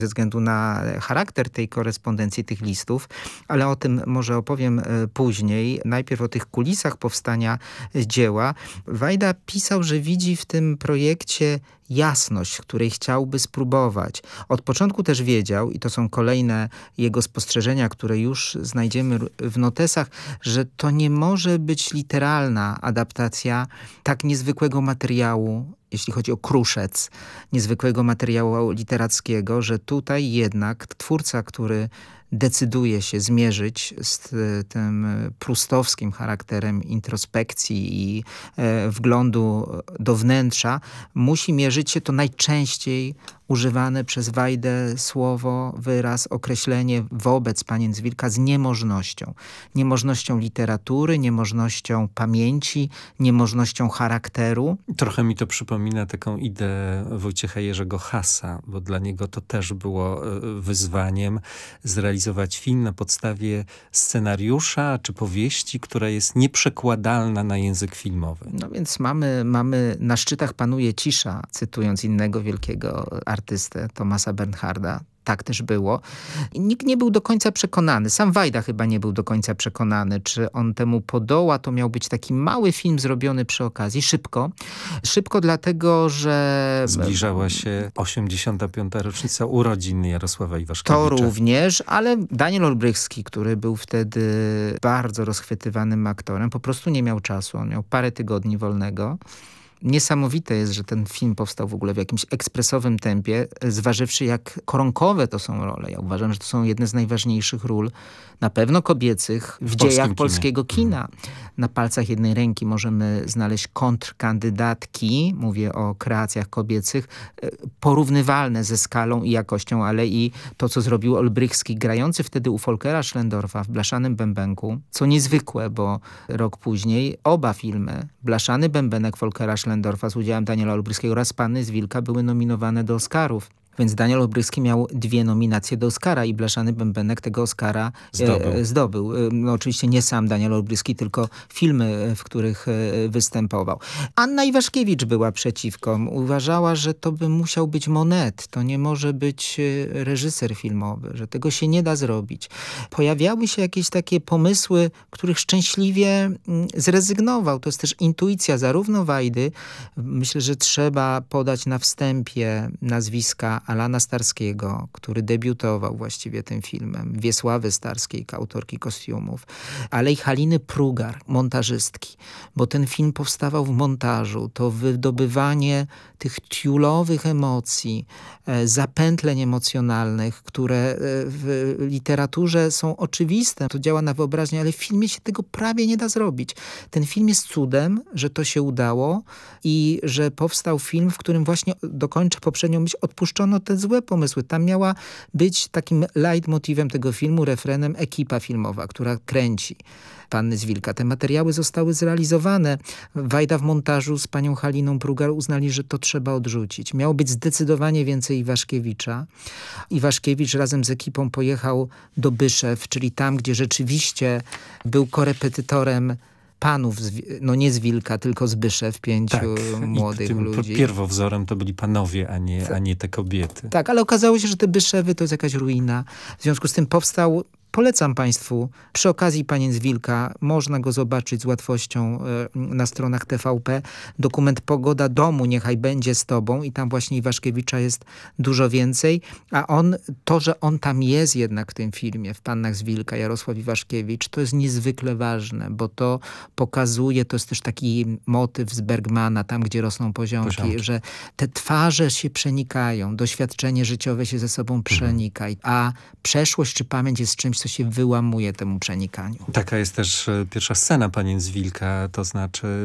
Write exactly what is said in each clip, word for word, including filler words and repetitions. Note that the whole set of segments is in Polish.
ze względu na charakter tej korespondencji, tych listów, ale o tym może opowiem później. Najpierw o tych kulisach powstania dzieła. Wajda pisał, że widzi w tym projekcie jasność, której chciałby spróbować. Od początku też wiedział, i to są kolejne jego spostrzeżenia, które już znajdziemy w notesach, że to nie może być literalna adaptacja tak niezwykłego materiału, jeśli chodzi o Kruszec, niezwykłego materiału literackiego, że tutaj jednak twórca, który decyduje się zmierzyć z tym prustowskim charakterem introspekcji i e, wglądu do wnętrza, musi mierzyć się to najczęściej używane przez Wajdę słowo, wyraz, określenie wobec Panien z Wilka z niemożnością. Niemożnością literatury, niemożnością pamięci, niemożnością charakteru. Trochę mi to przypomina taką ideę Wojciecha Jerzego Hasa, bo dla niego to też było wyzwaniem zrealizować film na podstawie scenariusza czy powieści, która jest nieprzekładalna na język filmowy. No więc mamy, mamy na szczytach panuje cisza, cytując innego wielkiego artystę, Thomasa Bernharda. Tak też było. I nikt nie był do końca przekonany. Sam Wajda chyba nie był do końca przekonany, czy on temu podoła. To miał być taki mały film zrobiony przy okazji, szybko. Szybko dlatego, że... Zbliżała się osiemdziesiąta piąta rocznica urodzin Jarosława Iwaszkiewicza. To również, ale Daniel Olbrychski, który był wtedy bardzo rozchwytywanym aktorem, po prostu nie miał czasu. On miał parę tygodni wolnego. Niesamowite jest, że ten film powstał w ogóle w jakimś ekspresowym tempie, zważywszy jak koronkowe to są role. Ja uważam, że to są jedne z najważniejszych ról, na pewno kobiecych, w, w dziejach kinie. polskiego kina. Na palcach jednej ręki możemy znaleźć kontrkandydatki, mówię o kreacjach kobiecych, porównywalne ze skalą i jakością, ale i to, co zrobił Olbrychski, grający wtedy u Volkera Schlendorfa w Blaszanym Bębenku, co niezwykłe, bo rok później oba filmy, Blaszany Bębenek Volkera Schlendorfa z udziałem Daniela Olbrychskiego oraz Panny z Wilka były nominowane do Oscarów. Więc Daniel Olbrychski miał dwie nominacje do Oscara i Blaszany Bębenek tego Oscara zdobył. E, zdobył. No, oczywiście nie sam Daniel Olbrychski, tylko filmy, w których e, występował. Anna Iwaszkiewicz była przeciwko. Uważała, że to by musiał być Monet. To nie może być reżyser filmowy, że tego się nie da zrobić. Pojawiały się jakieś takie pomysły, których szczęśliwie zrezygnował. To jest też intuicja zarówno Wajdy. Myślę, że trzeba podać na wstępie nazwiska Alana Starskiego, który debiutował właściwie tym filmem, Wiesławy Starskiej, autorki kostiumów, ale i Haliny Prugar, montażystki, bo ten film powstawał w montażu. To wydobywanie tych tiulowych emocji, e, zapętleń emocjonalnych, które e, w literaturze są oczywiste. To działa na wyobraźnię, ale w filmie się tego prawie nie da zrobić. Ten film jest cudem, że to się udało i że powstał film, w którym właśnie, dokończę poprzednią myśl, odpuszczono te złe pomysły. Tam miała być takim leitmotivem tego filmu, refrenem ekipa filmowa, która kręci Panny z Wilka. Te materiały zostały zrealizowane. Wajda w montażu z panią Haliną Prugar uznali, że to trzeba odrzucić. Miało być zdecydowanie więcej Iwaszkiewicza. Iwaszkiewicz razem z ekipą pojechał do Byszew, czyli tam, gdzie rzeczywiście był korepetytorem panów, z, no nie z Wilka, tylko z Byszew, pięciu tak, młodych tym ludzi. Pierwowzorem to byli panowie, a nie, a nie te kobiety. Tak, ale okazało się, że te Byszewy to jest jakaś ruina. W związku z tym powstał, polecam państwu, przy okazji Panien z Wilka, można go zobaczyć z łatwością y, na stronach T V P, dokument Pogoda domu, niechaj będzie z tobą i tam właśnie Iwaszkiewicza jest dużo więcej, a on, to, że on tam jest jednak w tym filmie, w Pannach z Wilka, Jarosław Iwaszkiewicz, to jest niezwykle ważne, bo to pokazuje, to jest też taki motyw z Bergmana, tam gdzie rosną poziomki, poziomki. że te twarze się przenikają, doświadczenie życiowe się ze sobą przenika, mhm. a przeszłość czy pamięć jest czymś, co się wyłamuje temu przenikaniu. Taka jest też pierwsza scena Panien z Wilka, to znaczy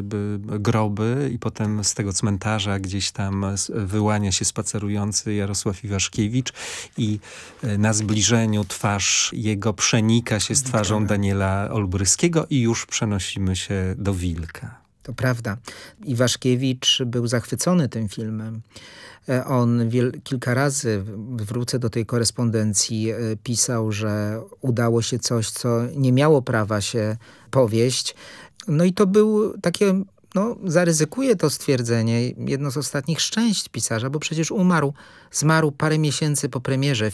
groby i potem z tego cmentarza gdzieś tam wyłania się spacerujący Jarosław Iwaszkiewicz i na zbliżeniu twarz jego przenika się z twarzą Daniela Olbrychskiego i już przenosimy się do Wilka. To prawda. Iwaszkiewicz był zachwycony tym filmem. On wiel- kilka razy, wrócę do tej korespondencji, pisał, że udało się coś, co nie miało prawa się powieść. No i to był takie, no zaryzykuję to stwierdzenie, jedno z ostatnich szczęść pisarza, bo przecież umarł, zmarł parę miesięcy po premierze